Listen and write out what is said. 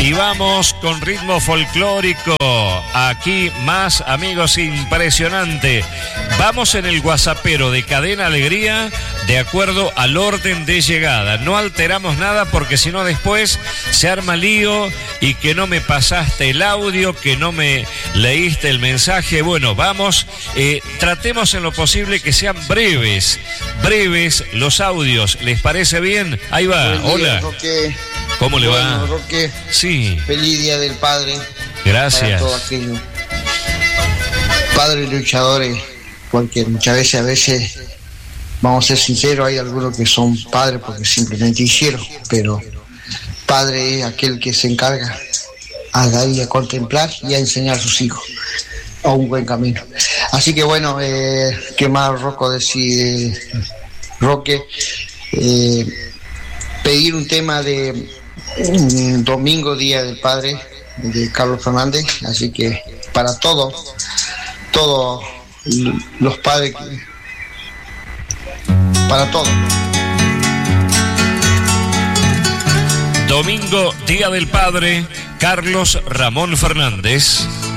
Y vamos con ritmo folclórico. Aquí más, amigos, impresionante. Vamos en el WhatsAppero de Cadena Alegría de acuerdo al orden de llegada. No alteramos nada porque si no después se arma lío y que no me pasaste el audio, que no me leíste el mensaje. Bueno, vamos, tratemos en lo posible que sean breves los audios. ¿Les parece bien? Ahí va. Buen día, hola. Roque. ¿Cómo le va? Roque, sí. Feliz Día del Padre. Gracias. Para todos aquellos padres luchadores, porque muchas veces, vamos a ser sinceros, hay algunos que son padres porque simplemente hicieron, pero padre es aquel que se encarga a dar y a contemplar y a enseñar a sus hijos a un buen camino. Así que bueno, ¿qué más Roque? Pedir un tema de domingo, Día del Padre, de Carlos Fernández, así que para todos los padres, para todos. Domingo, Día del Padre, Carlos Ramón Fernández.